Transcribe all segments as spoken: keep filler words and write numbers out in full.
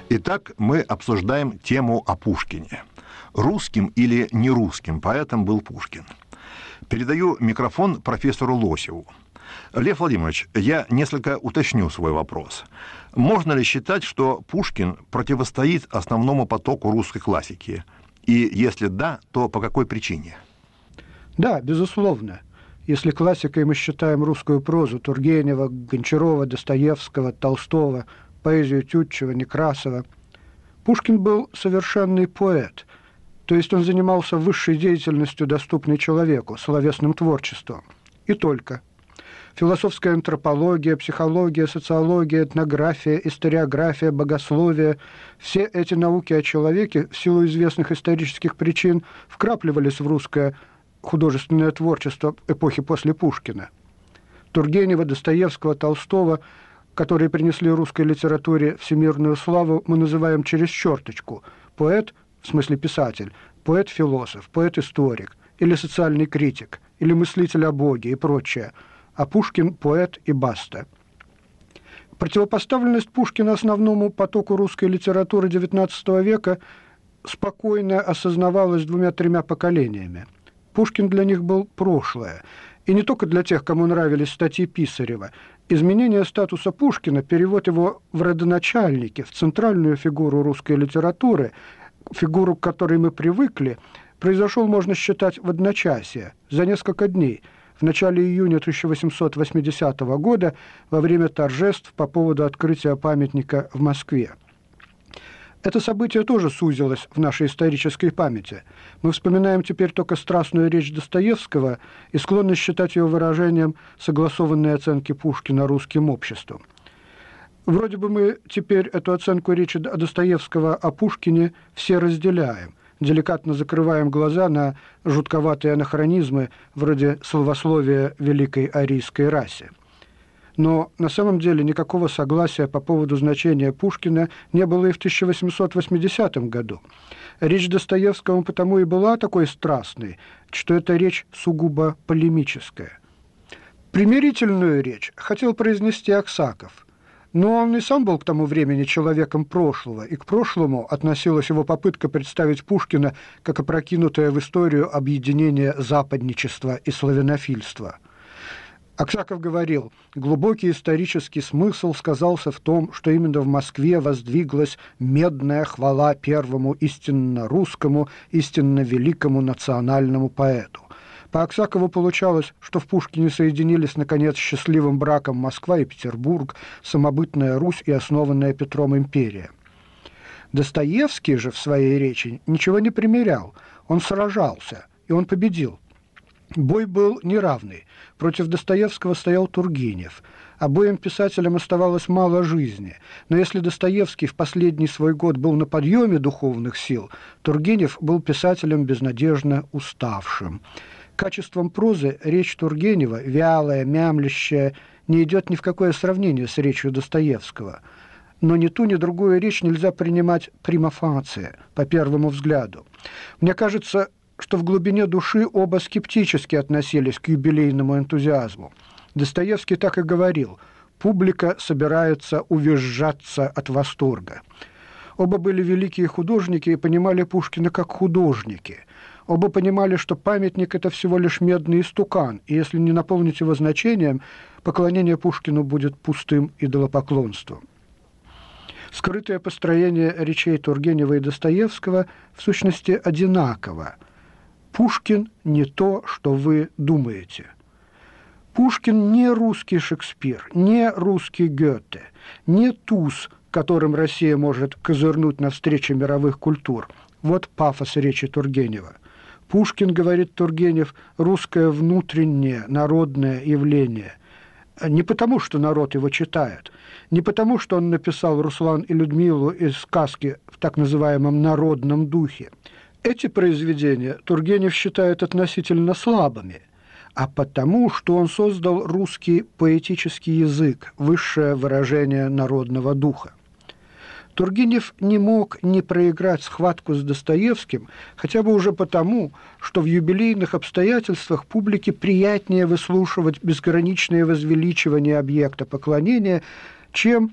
Итак, мы обсуждаем тему о Пушкине. Русским или нерусским поэтом был Пушкин? Передаю микрофон профессору Лосеву. Лев Владимирович, я несколько уточню свой вопрос. Можно ли считать, что Пушкин противостоит основному потоку русской классики? И если да, то по какой причине? Да, безусловно. Если классикой мы считаем русскую прозу Тургенева, Гончарова, Достоевского, Толстого, поэзию Тютчева, Некрасова, Пушкин был совершенный поэт, то есть он занимался высшей деятельностью, доступной человеку, словесным творчеством. И только. Философская антропология, психология, социология, этнография, историография, богословие – все эти науки о человеке в силу известных исторических причин вкрапливались в русское художественное творчество эпохи после Пушкина. Тургенева, Достоевского, Толстого, которые принесли русской литературе всемирную славу, мы называем через черточку. Поэт, в смысле писатель, поэт-философ, поэт-историк, или социальный критик, или мыслитель о Боге и прочее. А Пушкин – поэт и баста. Противопоставленность Пушкина основному потоку русской литературы девятнадцатого века спокойно осознавалась двумя-тремя поколениями. Пушкин для них был прошлое. И не только для тех, кому нравились статьи Писарева. Изменение статуса Пушкина, перевод его в родоначальники, в центральную фигуру русской литературы, фигуру, к которой мы привыкли, произошел, можно считать, в одночасье, за несколько дней, в начале июня тысяча восемьсот восьмидесятого года, во время торжеств по поводу открытия памятника в Москве. Это событие тоже сузилось в нашей исторической памяти. Мы вспоминаем теперь только страстную речь Достоевского и склонны считать ее выражением согласованной оценки Пушкина русским обществом. Вроде бы мы теперь эту оценку речи Достоевского о Пушкине все разделяем, деликатно закрываем глаза на жутковатые анахронизмы вроде словословия великой арийской расе. Но на самом деле никакого согласия по поводу значения Пушкина не было и в тысяча восемьсот восьмидесятом году. Речь Достоевского потому и была такой страстной, что эта речь сугубо полемическая. Примирительную речь хотел произнести Аксаков, но он и сам был к тому времени человеком прошлого, и к прошлому относилась его попытка представить Пушкина как опрокинутое в историю объединение западничества и славянофильства. Аксаков говорил, глубокий исторический смысл сказался в том, что именно в Москве воздвиглась медная хвала первому истинно русскому, истинно великому национальному поэту. По Аксакову получалось, что в Пушкине соединились, наконец, счастливым браком Москва и Петербург, самобытная Русь и основанная Петром империя. Достоевский же в своей речи ничего не примирял, он сражался, и он победил. Бой был неравный. Против Достоевского стоял Тургенев. Обоим писателям оставалось мало жизни. Но если Достоевский в последний свой год был на подъеме духовных сил, Тургенев был писателем безнадежно уставшим. Качеством прозы речь Тургенева, вялая, мямлящая, не идет ни в какое сравнение с речью Достоевского. Но ни ту, ни другую речь нельзя принимать прима фации, по первому взгляду. Мне кажется, что в глубине души оба скептически относились к юбилейному энтузиазму. Достоевский так и говорил: «Публика собирается увизжаться от восторга». Оба были великие художники и понимали Пушкина как художники. Оба понимали, что памятник – это всего лишь медный истукан, и если не наполнить его значением, поклонение Пушкину будет пустым идолопоклонством. Скрытое построение речей Тургенева и Достоевского в сущности одинаково. Пушкин не то, что вы думаете. Пушкин не русский Шекспир, не русский Гёте, не туз, которым Россия может козырнуть навстречу мировых культур. Вот пафос речи Тургенева. Пушкин, говорит Тургенев, русское внутреннее народное явление. Не потому, что народ его читает, не потому, что он написал «Руслан и Людмилу» из сказки в так называемом народном духе. Эти произведения Тургенев считает относительно слабыми, а потому, что он создал русский поэтический язык, высшее выражение народного духа. Тургенев не мог не проиграть схватку с Достоевским, хотя бы уже потому, что в юбилейных обстоятельствах публике приятнее выслушивать безграничное возвеличивание объекта поклонения, чем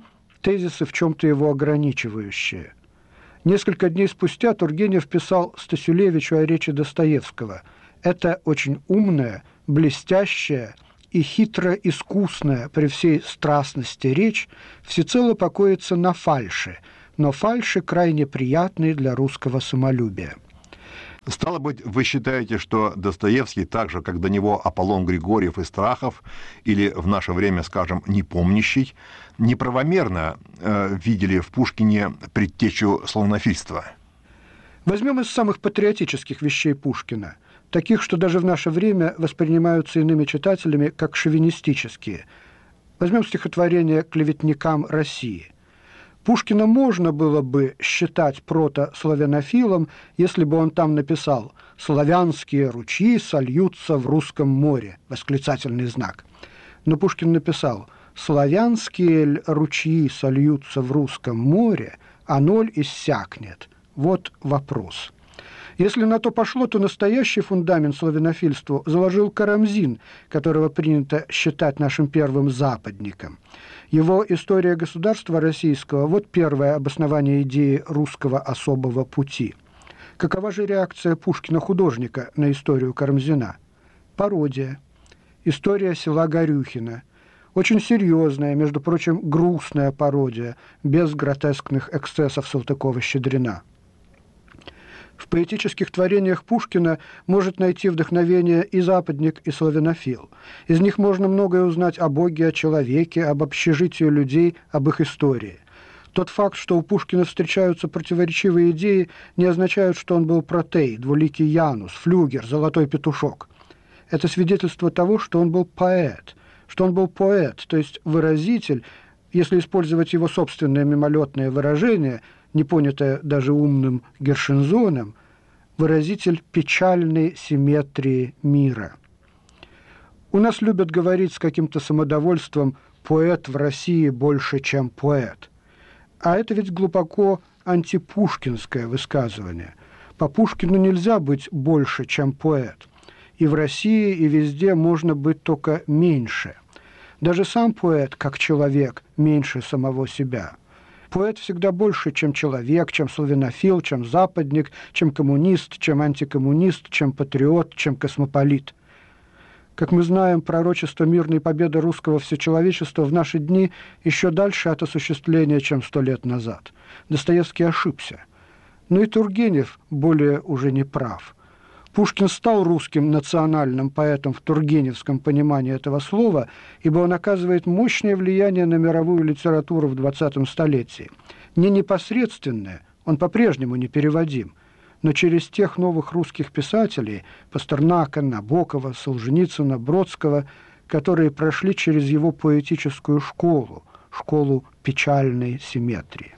тезисы в чем-то его ограничивающие. Несколько дней спустя Тургенев писал Стасюлевичу о речи Достоевского. Это очень умная, блестящая и хитро-искусная при всей страстности речь всецело покоится на фальши, но фальши крайне приятные для русского самолюбия. Стало быть, вы считаете, что Достоевский, так же, как до него Аполлон Григорьев и Страхов, или в наше время, скажем, Непомнящий, неправомерно э, видели в Пушкине предтечу славянофильства? Возьмем из самых патриотических вещей Пушкина, таких, что даже в наше время воспринимаются иными читателями как шовинистические. Возьмем стихотворение «Клеветникам России». Пушкина можно было бы считать протославянофилом, если бы он там написал «Славянские ручьи сольются в русском море», восклицательный знак. Но Пушкин написал «Славянские ручьи сольются в русском море, а ноль иссякнет». Вот вопрос. Если на то пошло, то настоящий фундамент славянофильству заложил Карамзин, которого принято считать нашим первым западником. Его «История государства российского» – вот первое обоснование идеи русского особого пути. Какова же реакция Пушкина-художника на историю Карамзина? Пародия. История села Горюхино. Очень серьезная, между прочим, грустная пародия, без гротескных эксцессов Салтыкова-Щедрина. В поэтических творениях Пушкина может найти вдохновение и западник, и славянофил. Из них можно многое узнать о Боге, о человеке, об общежитии людей, об их истории. Тот факт, что у Пушкина встречаются противоречивые идеи, не означает, что он был протей, двуликий Янус, флюгер, золотой петушок. Это свидетельство того, что он был поэт, что он был поэт, то есть выразитель, если использовать его собственное мимолетное выражение – не понятое даже умным Гершензоном, выразитель печальной симметрии мира. У нас любят говорить с каким-то самодовольством «поэт в России больше, чем поэт». А это ведь глубоко антипушкинское высказывание. По Пушкину нельзя быть больше, чем поэт. И в России, и везде можно быть только меньше. Даже сам поэт, как человек, меньше самого себя. Поэт всегда больше, чем человек, чем славянофил, чем западник, чем коммунист, чем антикоммунист, чем патриот, чем космополит. Как мы знаем, пророчество мирной победы русского всечеловечества в наши дни еще дальше от осуществления, чем сто лет назад. Достоевский ошибся. Но и Тургенев более уже не прав. Пушкин стал русским национальным поэтом в тургеневском понимании этого слова, ибо он оказывает мощное влияние на мировую литературу в двадцатом столетии. Не непосредственное, он по-прежнему непереводим, но через тех новых русских писателей – Пастернака, Набокова, Солженицына, Бродского, которые прошли через его поэтическую школу, школу печальной симметрии.